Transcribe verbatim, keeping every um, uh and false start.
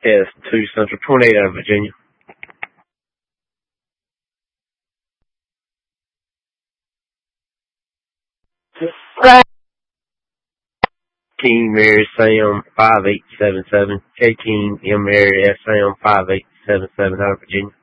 Yes, two Central, twenty-eight out of Virginia. King Mary Sam five eight seven seven. K King M Mary S Sam five eight seven seven out of Virginia.